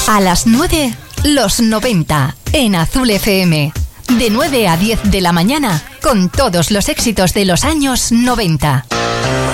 A las 9, los 90, en Azul FM. De 9 a 10 de la mañana, con todos los éxitos de los años 90.